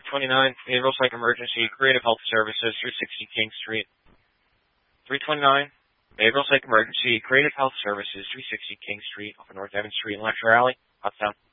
329, Behavioral Psych Emergency, Creative Health Services, 360 King Street. 329, Behavioral Psych Emergency, Creative Health Services, 360 King Street, off of North Evans Street in Lecture Alley, Hudson.